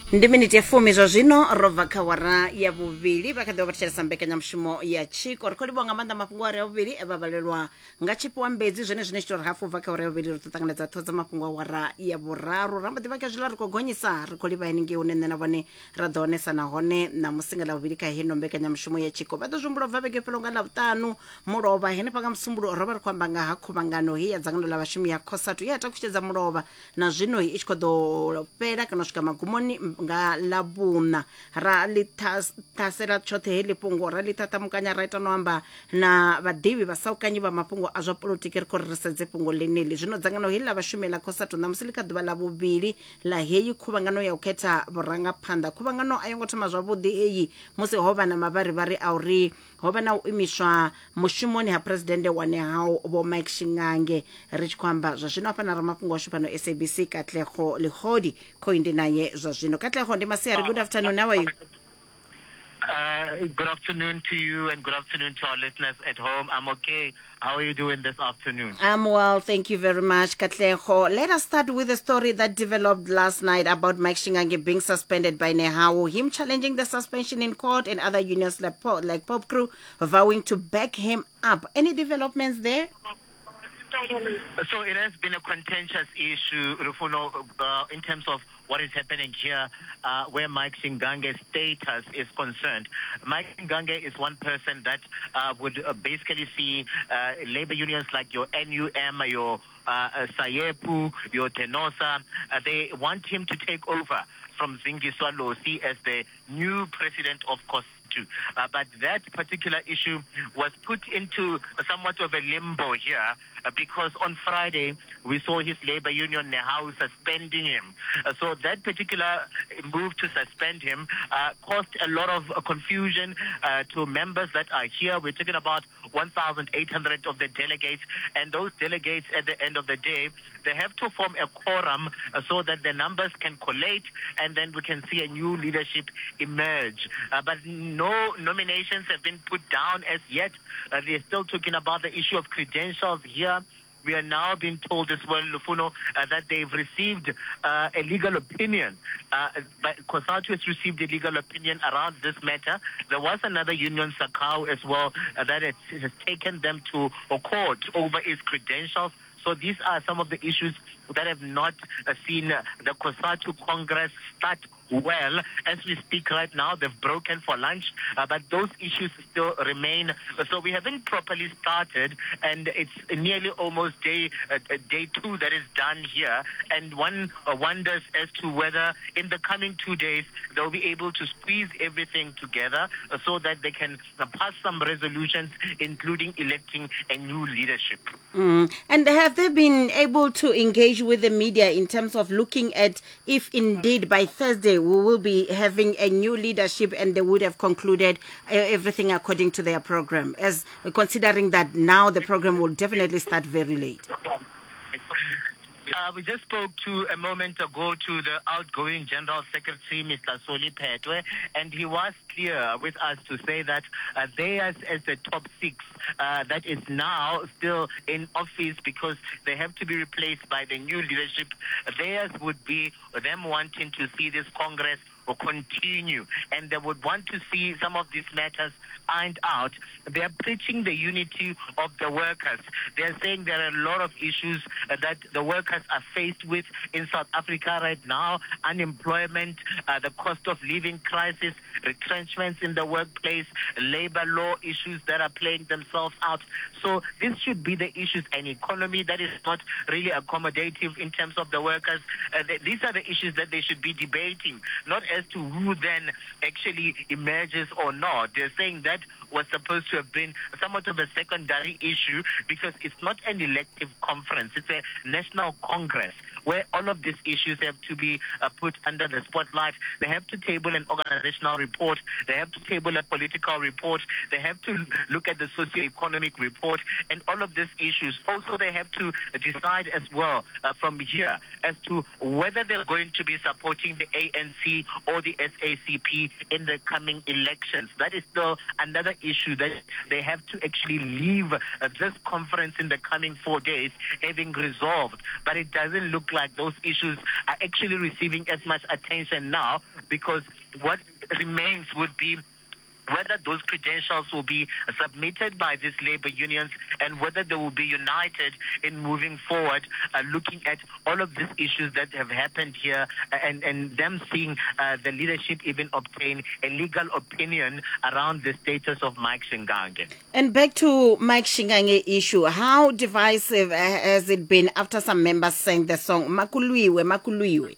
Ndi minute ya 10 zwa zwino rova kha wara ya vhuvhili vha kha ḓi vha mbekanyamushumo ya tshiko ri khou livhuwa nga maanḓa mafhungo a re a vhuvhili e vha valelwa nga tshipiwa mbedzi zwene tshi tori hafu bva kha wara ya vhuvhili ri ḓo ṱanganedza ṱho dza mafhungo a wara ya vhuraru ra mbo ḓi vha kha zwiḽa ri khou gonyisa ri khou livha henengei hune nṋe na vhone ra ḓo honesa nahone na musi nga ḽavhuvhili kha heno mbekanyamushumo ya tshiko vha ḓo zhumbula bva vhege fhelo nga ḽavhuṱanu mulovha henefha nga musumbulo ro vha ri khou amba nga ha khuvhangano hei ya dzangano ḽa vhashumi ya khosatu ye ya takutshedza mulovha na zwino i tshi khou ḓo fhela kana u swika magumoni nga ḽavhuṋa ra ḽi ṱhasela tshoṱhe heḽi fhungo ra ḽi ṱhaṱamukanya ra ita no amba na vhaḓivhi vha saukanyi vha mafhungo a zwa polotiki ri khou ri sedze fhungo ḽeneli zwino dzangano heḽi ḽa vhashumi ḽa khosatu ṋamusi ḽi kha ḓuvha ḽa vhuvhili ḽa heyi khuvhangano ya u khetha vhurangaphanḓa khuvhangano a yo ngo thoma zwavhuḓi eyi musi ho vha na mavharivhari a uri ho vha na u imiswa mushumoni ha presidennde wane hao vho Mike Shingange ri tshi khou amba zwa zwino hafha na ramafhungo ashu fhano SABC Katlego Lehodi khoindi naye zwa zwino Katlego ndi masiari. Good afternoon, how are you? Good afternoon to you and good afternoon to our listeners at home. I'm okay. How are you doing this afternoon? I'm well, thank you very much, Katlego. Let us start with a story that developed last night about Mike Shingange being suspended by Nehawu, him challenging the suspension in court and other unions like Pop Crew vowing to back him up. Any developments there? So it has been a contentious issue, Rufuno, in terms of what is happening here, where Mike Shingange's status is concerned. Mike Shingange is one person that would basically see labor unions like your NUM, your Sayepu, your Tenosa, they want him to take over from Zingiswa Losi as the new president of COSTU. But that particular issue was put into somewhat of a limbo here because on Friday we saw his labor union Nehawu suspending him. So that particular move to suspend him caused a lot of confusion to members that are here. We're talking about 1,800 of the delegates, and those delegates at the end of the day, they have to form a quorum so that the numbers can collate and then we can see a new leadership emerge. But no nominations have been put down as yet. They're still talking about the issue of credentials here. We are now being told as well, Lufuno, that they've received a legal opinion. But COSATU has received a legal opinion around this matter. There was another union, Sakau, as well, that has taken them to a court over its credentials. So these are some of the issues that have not seen the COSATU Congress start well. As we speak right now, they've broken for lunch, but those issues still remain. So we haven't properly started, and it's nearly almost day two that is done here. And one wonders as to whether in the coming 2 days they'll be able to squeeze everything together so that they can pass some resolutions, including electing a new leadership. And have they been able to engage with the media in terms of looking at if indeed by Thursday we will be having a new leadership and they would have concluded everything according to their program, as considering that now the program will definitely start very late? We just spoke to a moment ago to the outgoing General Secretary, Mr. Soli Petwe, and he was clear with us to say that theirs as the top six that is now still in office because they have to be replaced by the new leadership. Theirs would be them wanting to see this Congress will continue, and they would want to see some of these matters ironed out. They are preaching the unity of the workers. They are saying there are a lot of issues that the workers are faced with in South Africa right now: unemployment, the cost of living crisis, retrenchments in the workplace, labor law issues that are playing themselves out. So this should be the issues. An economy that is not really accommodative in terms of the workers. These are the issues that they should be debating, not as to who then actually emerges or not. They're saying that was supposed to have been somewhat of a secondary issue because it's not an elective conference. It's a national congress where all of these issues have to be put under the spotlight. They have to table an organizational report. They have to table a political report. They have to look at the socio-economic report and all of these issues. Also, they have to decide as well from here as to whether they're going to be supporting the ANC or the SACP in the coming elections. That is still another issue that they have to actually leave this conference in the coming 4 days having resolved. But it doesn't look like like those issues are actually receiving as much attention now, because what remains would be whether those credentials will be submitted by these labor unions and whether they will be united in moving forward, looking at all of these issues that have happened here, and them seeing the leadership even obtain a legal opinion around the status of Mike Shingange. And back to Mike Shingange issue, how divisive has it been after some members sang the song Makuluiwe, Makuluiwe?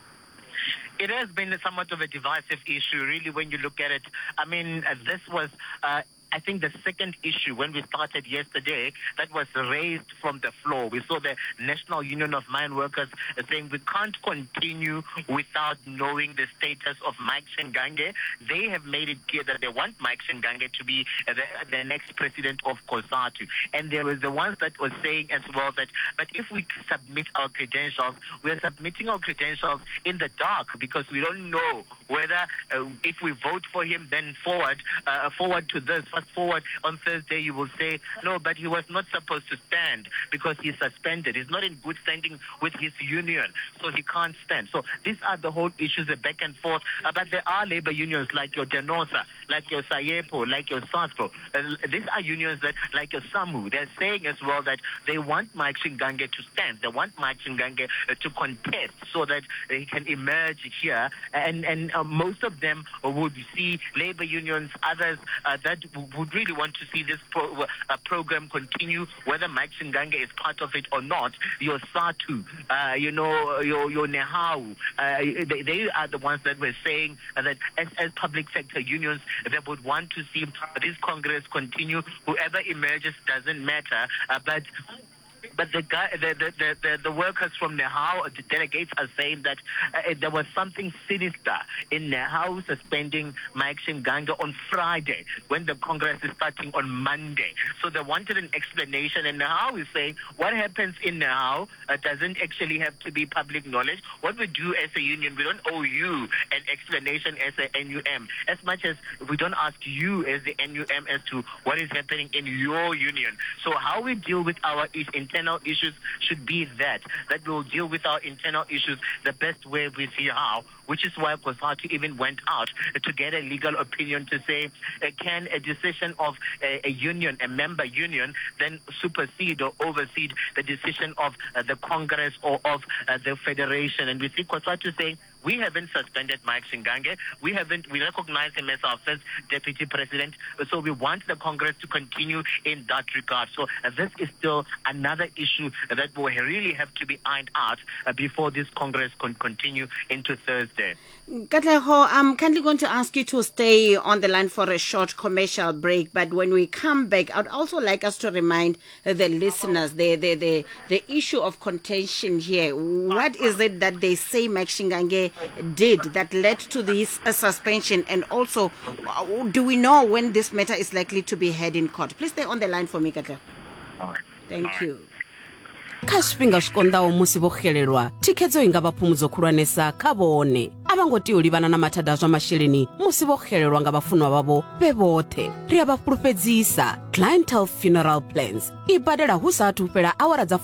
It has been somewhat of a divisive issue, really, when you look at it. I mean, this was, I think, the second issue when we started yesterday that was raised from the floor. We saw the National Union of Mine Workers saying we can't continue without knowing the status of Mike Shingange. They have made it clear that they want Mike Shingange to be the next president of COSATU. And there was the ones that were saying as well that, but if we submit our credentials, we're submitting our credentials in the dark, because we don't know whether if we vote for him, then forward to this. Fast forward on Thursday, you will say, no, but he was not supposed to stand because he's suspended. He's not in good standing with his union, so he can't stand. So these are the whole issues, the back and forth. But there are labor unions like your Denosa, like your SAYEPO, like your SASPO. These are unions that, like your SAMU, they're saying as well that they want Mike Shingange to stand. They want Mike Shingange to contest so that he can emerge here. And most of them would see labor unions, others that would really want to see this program continue, whether Mike Shingange is part of it or not. Your SATU, your NEHAU, they are the ones that were saying that as public sector unions, they would want to see this Congress continue. Whoever emerges doesn't matter, but the workers from NEHAU, the delegates, are saying that there was something sinister in NEHAU suspending Mike Shingange on Friday when the Congress is starting on Monday. So they wanted an explanation, and NEHAU is saying what happens in NEHAU doesn't actually have to be public knowledge. What we do as a union, we don't owe you an explanation as a NUM, as much as we don't ask you as the NUM as to what is happening in your union. So how we deal with our internal issues should be that we'll deal with our internal issues the best way we see how, which is why COSATU even went out to get a legal opinion to say, can a decision of a union, a member union, then supersede or oversee the decision of the Congress or of the Federation? And we see COSATU saying, we haven't suspended Mike Shingange. We recognize him as our first deputy president. So we want the Congress to continue in that regard. So this is still another issue that will really have to be ironed out before this Congress can continue into Thursday. Katlego, I'm kindly going to ask you to stay on the line for a short commercial break. But when we come back, I'd also like us to remind the listeners the issue of contention here. What is it that they say Mike Shingange did that led to this suspension, and also do we know when this matter is likely to be heard in court? Please stay on the line for me, Katlego. Thank you. kha zwifhinga zwikondaho musi vho xelelwa thikhedzo i nga vha phumudzo khulwanesa kha vhone a vha ngo tea u livhana na mathada a zwa masheleni musi vho xelelwa nga vhafunwa vhavho vhe vhoṱhe. Ri a vha fhulufhedzisa Clientele Funeral Plans i badela hu saathu fhela awara dza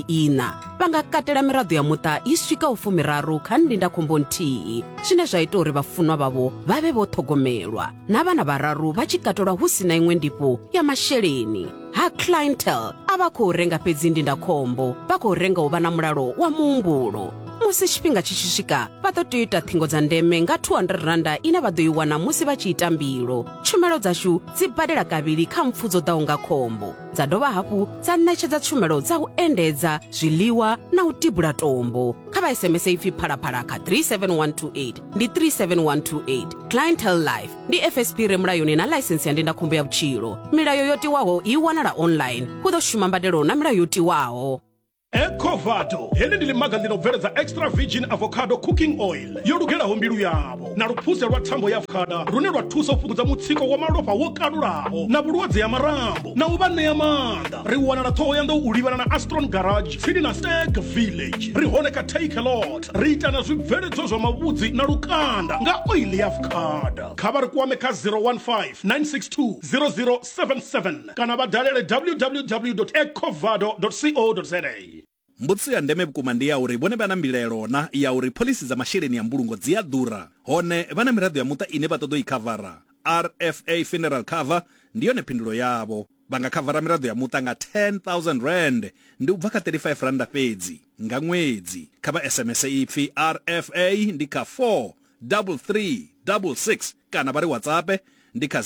24 vha nga katela miraḓo ya muṱa i swikaho 13 kha ndindakhombo nthihi, zwine zwa ita uri vhafunwa vhavho vha vhe vho ṱhogomelwa na vhana vhararu vha tshi katelwa hu si na iṅwe ndifho ya masheleni. Ha Clientele a vha khou renga fhedzi ndindakhombo, vha khou renga u vha na mulalo wa muhumbulo. Musi tshifhinga tshi tshi swika vha ḓo tea u ita ṱhingo dza ndeme nga 200 randa ine vha ḓo i wana musi vha tshi ita mbilo. Tshumelo dzashu dzi badela kavhili kha mpfu dzo ḓaho nga khombo, dza dovha hafhu dza ṋetshedza tshumelo dza u endedza zwiḽiwa na u tibula tombo. Kha vha SMS ipfi phalaphala kha 37128 ndi 37128. Clientele Life ndi FSP re mulayoni na ḽaisentsi ya ndindakhombo ya vhutshilo. Milayo yo tiwaho i wanala online, hu ḓo shuma mbadelo na milayo yo tiwaho. Ecovado heli ndi limaga linobveledza extra virgin avocado cooking oil yo lugelaho mbilu yavo na luphuse lwa thambo ya avocado lune lwa thusa u fhungudza mutsiko wa malofha wo kalulaho na vhulwadze ya marambo na u vha ṋea maanḓa. Ri wanala Thohoyandou u livhana na Astron Garage tsini na Stag Village. Ri hone ka Take a Lot. Ri ita na zwibveledzo zwa mavhudzi na lukanda nga oil ya avocado. Kha vha ri kwame kha 015 962 0077 kana vha dalele www.ecovado.co.za. mbudziso ya ndeme vhukuma ndi ya uri vhone vha na mbilaelo na ya uri phoḽisi dza masheleni ya mbulungo dzi a ḓura hone vha na miraḓo ya muṱa ine vha ṱoḓa i khavara. RFA Funeral Cover ndi yone phindulo yavho. Vha nga khavara miraḓo ya muṱa nga 10,000 rand ndi u bva kha 35 randa fhedzi nga ṅwedzi. Kha vha SMS ipfi RFA ndi kha 43366 kana vha ri WhatsApp ndi kha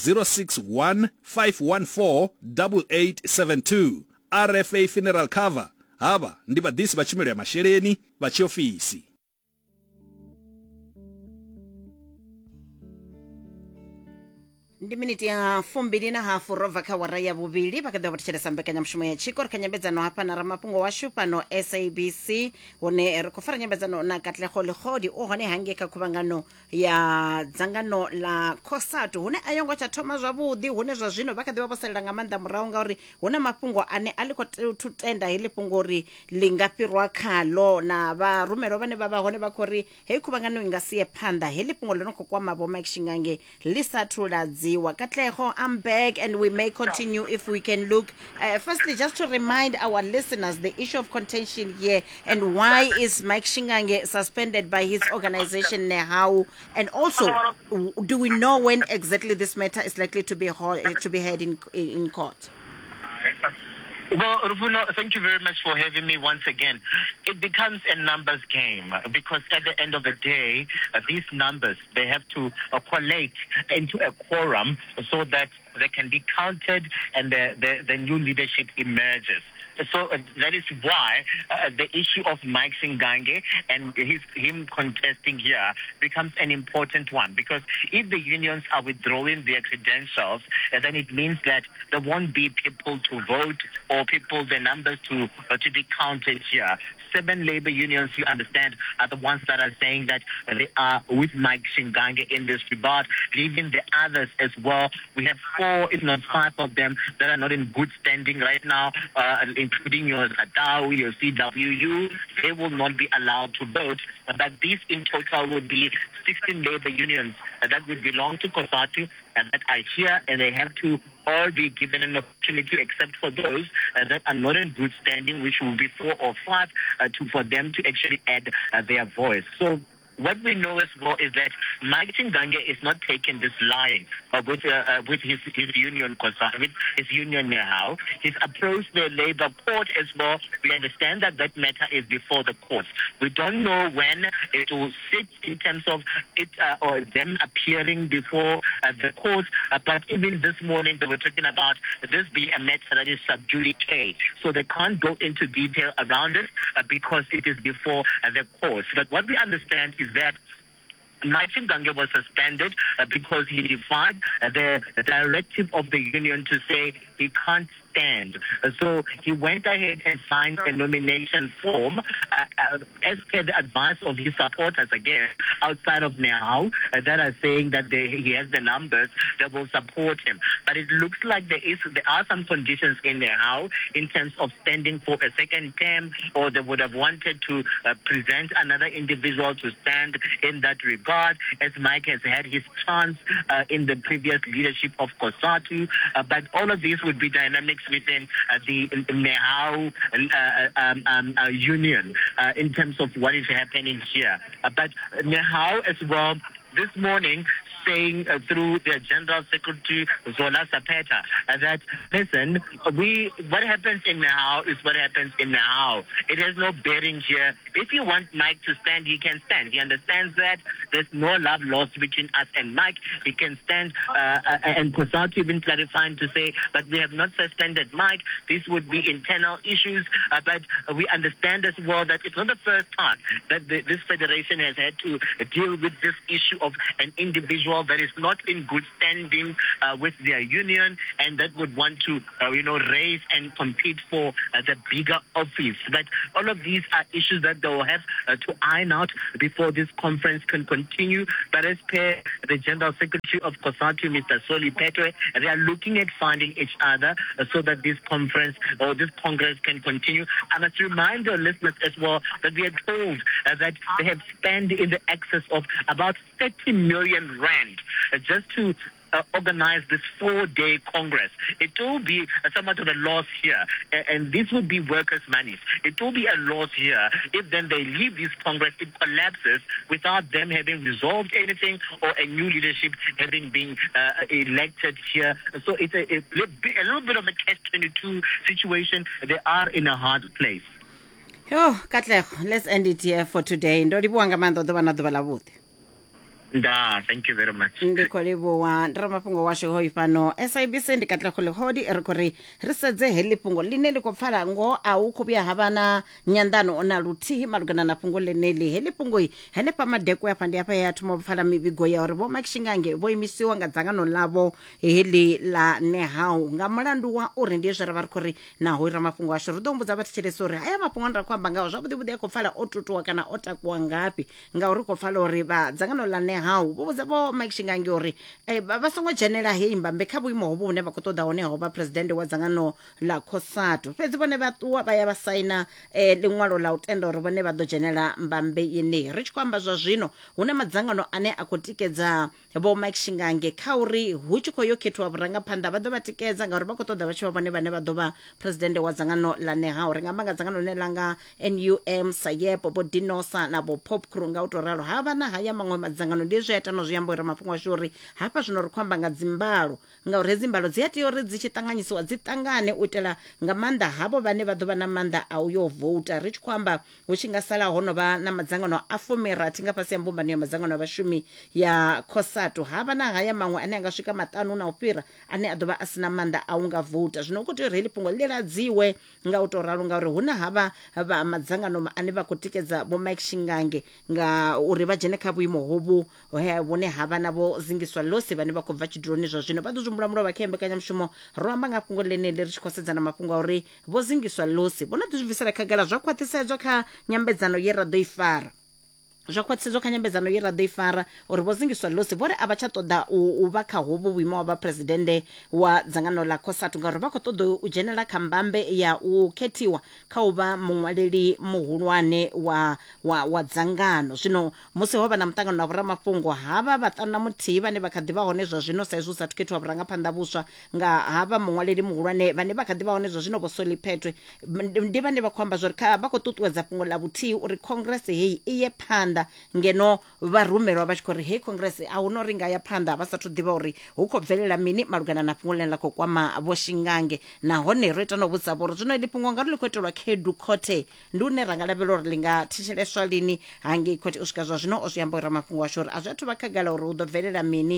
0615148872. RFA Funeral Cover hava ndi vhaḓisi vha tshumelo ya masheleni vha tshiofisi. ndi miniti ya 2.5 ro bva kha awara ya vhuvhili vha kha ḓi vha thetshelesa mbekanyamushumo ya tshiko ri kha nyambedzano hafha na ramafhungo washu fhano SABC hune ri khou fara nyambedzano na Katlego Legodi o hone hange kha khuvhangano ya dzangano la COSATU hune a yongo tsha thoma zwavhuḓi hune zwa zwino vha kha ḓi vha vho salela nga maanḓa murahu ngauri huna mafhungo ane a ḽi khou tenda heḽi fhungo uri ḽi nga fhirwa khalo na vharumelo vhane vha vha hone vha khou ri hei khuvhangano i nga si ye phanḓa heḽi fhungo ḽi no khou kwama vho Mike Shingange ḽi sathu ladzi. Katlego, I'm back and we may continue if we can look. Firstly, just to remind our listeners the issue of contention here and why is Mike Shingange suspended by his organization Nehau, and also do we know when exactly this matter is likely to be heard in court? Well, Rufuno, thank you very much for having me once again. It becomes a numbers game because at the end of the day, these numbers, they have to collate into a quorum so that they can be counted and the new leadership emerges. So that is why the issue of Mike Shingange and him contesting here becomes an important one. Because if the unions are withdrawing their credentials, then it means that there won't be people to vote or the numbers to be counted here. 7 labor unions, you understand, are the ones that are saying that they are with Mike Shingange in this regard, leaving the others as well. We have 4, if not 5 of them that are not in good standing right now, including your Zatawi, your CWU. They will not be allowed to vote. But these in total would be 16 labor unions that would belong to COSATU and that are here, and they have to all be given an opportunity, except for those that are not in good standing, which will be 4 or 5, for them to actually add their voice. So what we know as well is that Mike Shingange is not taking this line with his union, with his union now. He's approached the labor court as well. We understand that matter is before the courts. We don't know when it will sit in terms of it or them appearing before the courts. But even this morning they were talking about this being a matter that is sub judice, so they can't go into detail around it because it is before the courts. But what we understand is that Mike Shingange was suspended because he defied the directive of the union to say he can't stand. So he went ahead and signed a nomination form as per the advice of his supporters, again, outside of Nehau, that are saying that he has the numbers that will support him. But it looks like there are some conditions in Nehau in terms of standing for a second term, or they would have wanted to present another individual to stand in that regard, as Mike has had his chance in the previous leadership of COSATU. But all of these would be dynamics within the Nehau union in terms of what is happening here. But Nehau as well this morning saying through their General Secretary Zola Sapeta that, listen, what happens in Nehau is what happens in Nehau. It has no bearing here. If you want Mike to stand, he can stand. He understands that there's no love lost between us and Mike. He can stand, and COSATU even clarifying to say, but we have not suspended Mike. This would be internal issues, but we understand as well that it's not the first time that this federation has had to deal with this issue of an individual that is not in good standing with their union and that would want to, raise and compete for the bigger office. But all of these are issues that they will have to iron out before this conference can continue. But as per the General Secretary of COSATU, Mr. Soli Petwe, they are looking at finding each other so that this conference or this Congress can continue. I must remind the listeners as well that we are told that they have spent in the excess of about 30 million rand just to organize this 4-day Congress. It will be somewhat of a loss here, and this would be workers' monies. It will be a loss here if then they leave this Congress, it collapses without them having resolved anything or a new leadership having been elected here. So it's a little bit of a catch-22 situation. They are in a hard place. Yo, Katlego, let's end it here for today. Ndolibuwa ngamanda odobana dobala buti. Thank you very much. Ndikolibuwa ndramafhungo washo hoi pano SABC ndikatlego lehodi erikori risedze heli pungo line likopfala ngo au kubya havana nyandano ona lutihi malugana na pungo leneli heli pungo hene pa madeko ya pandi apa ya tumopfala mibigo ya oribo makishingange boimisiwa nga dzangano lavo heli la nehau nga mulandu wa uri ndiye zvara varikori na hoi ramapungo washo rudombo vatichelesori haya mapungo ndra kwamba ngao zvabudi yakopfala otutuwa kana otakuwa ngapi nga uri kopfala ori va dzangano la nehau boza bo makishingange ori basongo general he mbambe khabu imobo ne bakotoda one ho ba president wa dzangano la COSATU fedzi bone batuwa baya ba signa lengwalo la utendo ri bone ba do general mbambe ine ri tshikwamba zwa zwino hune madzangano ane akotikedza bo makishingange khauri hu tshi khoyo khetwa buranga phanda ba do batikedza ngauri bakotoda batshiwa bone bane ba do ba president wa dzangano la neha ri ngamba nga dzangano ne langa NUM Sayepo bo Dinosa na bo Pop Krunga utoralo havana haya mangwe madzangano ndizwe atano zviambo ramafhungo ashuri hapa zvino rikwamba nga dzimbalo ngauri dzimbalo dziyati uri dzichitanganyiswa dzitangane utela nga manda habo vane vadova na manda au yo vota rich kwamba uchinga sala hono va na madzangano afumira tinga pasi ya mbumbani ya madzangano vashumi ya COSATU hava na haya mangwe ane anga swika matanu na upira ane adova asina manda au nga vota zvino kuti reli pungo lera dziwe nga utoralo ngauri huna hava va madzangano ane vakotikedza bo Mike Shingange nga uri vajene khabu imo hobu vone hava navo zingiswa lose vane vakobva chidroni zva zvino vadozumbura mulo vakembe kanya mshumo rwamba nga pungo lenele richikosedzana mapungo uri vozingiswa lose bona tizvisara kagala zvakwatisedzwa kha nyambedzano yerado ifara zvakwatisidzwa kha nyambedzano yerado ifara uri vozingiswa lose vore avachatoda uva kha hovo vhuimo wa presidente wa dzangano la COSATU ngauri vakotoda u dzhenela kha mbambe ya u khethiwa kha uva muṅwaleli muhulwane wa dzangano zwino musi ho vha na mutangano na vhoramafhungo hava vhaṱanu na muthihi vhane vha kha ḓi vha hone zwa zwino sa izwi u sathu khethiwa vhurangaphanḓa vhuswa nga hava muṅwaleli muhulwane vhane vha kha ḓi vha hone zwa zwino vho Soliphetwe ndi vhane vha khou amba zwa uri kha vha khou ṱuṱuwedza fhungo la vhuthihi uri congress heyi iye phanḓa ngeno varumelwa vha tshi khou ri hei congress a hu no ri nga ya phanḓa vha sathu ḓivha uri hu khou bvelela mini malugana na fhungo ḽine ḽa khou kwama vho Shingange nahone ro ita no vhudzisa vho uri zwino ḽi fhungo nga ri ḽi khou itelwa khedu khothe ndi une ra nga lavhelela uri ḽi nga thetsheleswa lini hangei khothe u swika zwa zwino o zwi amba uri mafhungo ashu uri a zwi athu vha khagala uri hu ḓo bvelela mini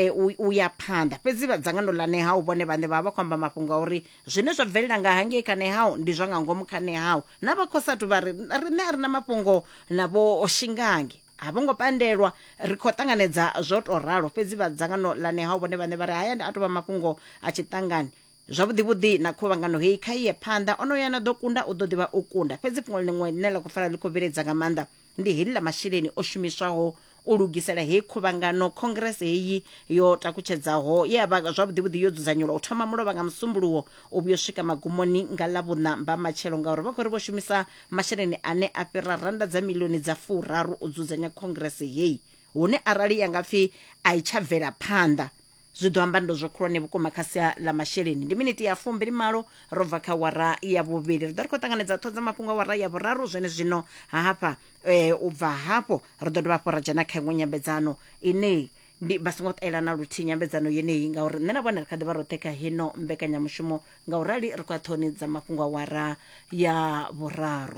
u ya phanḓa fhedzi vha dzangano ḽa nehau vhone vhane vha vha khou amba mafhungo a uri zwine zwa bvelela nga hangei kha nehau ndi zwa nga ngomu kha nehau na vha COSATU vha ri rine a ri na mafhungo na vho Shingange havongo pandelwa ri khou ṱanganedza zwo to ralo fhedzi vha dzangano ḽa nehau vhone vhane vha ri haya ndi a tovha mafhungo a tshiṱangani zwavhuḓi vhuḓi na khuvhangano heyi kha iye phanḓa ono ya na ḓo kunda u ḓo ḓivha u kunda fhedzi fhungo ḽiṅwe ḽine ḽa khou fara ḽi khou bveledza nga maanḓa ndi heḽi ḽa masheleni o shumiswaho u lugisela heyi khuvhangano congress heyi yo takutshedzaho ye vha zwavhuḓi vhuḓi yo dzudzanyelwa u thoma mulovha nga musumbuluwo u vhuyo swika magumoni nga ḽavhuṋa mba matshelo ngauri vha khou ri vho shumisa masheleni ane a fhira randa dza miḽioni dza furaru u dzudzanya congress heyi hune arali ya nga pfhi a i tsha bvela phanḓa zwi ḓo amba ndo zwo khulwane vhukuma kha sia ḽa masheleni ndi miniti ya 28 ro bva kha wara ya vhuvhili ri ḓo ri khou ṱanganedza ṱhodza mafhungo a wara ya vhuraru zwene zwino hafha u bva hafho ri ḓo dovha hafho ra dzhena kha iṅwe nyambedzano ine ndi vha songo ṱaela na luthihi nyambedzano yeneyi ngauri nṋe na vhone ri kha ḓi vha roṱhe kha hino mbekanyamushumo ngaurali ri khou a ṱhoni dza mafhungo a wara ya vhuraru.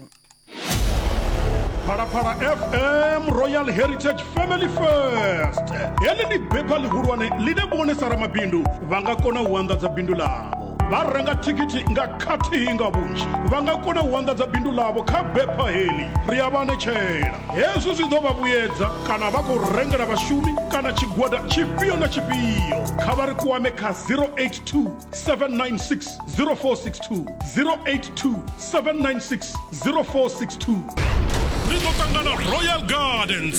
Phalaphala FM Royal Heritage Family First heḽi ndi bepha ḽihulwane ḽine vhonesa ramabindu vha nga kona u anḓadza bindu ḽavho vha renga thikhithi nga khathihi nga vhunzhi vha nga kona u anḓadza bindu ḽavho kha bepha heḽi ri a vha ṋetshela hezwi zwi ḓo vha vhuyedza kana vha khou rengela vhashumi kana tshigwada tshifhio na tshifhio kha vha ri kwame kha 082 796 0462 082 796 0462 ri ḓo ṱangana Royal Gardens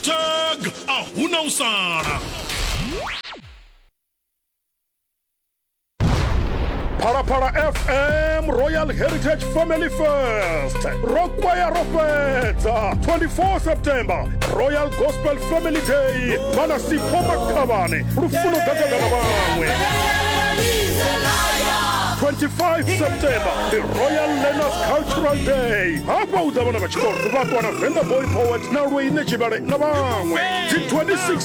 #ahuna u sala. Phalaphala FM Royal Heritage Family Fest. Rock Choir Rofetsa 24 September Royal Gospel Family Day. Bana Sipho Makhabane Rufuno Gagagana bangwe. 25 September, the Royal Learners Cultural Day. Hapa udabona bachikoro, batwana Venda Boy Poet, na Rwei Nechibare, na bangwe. The 26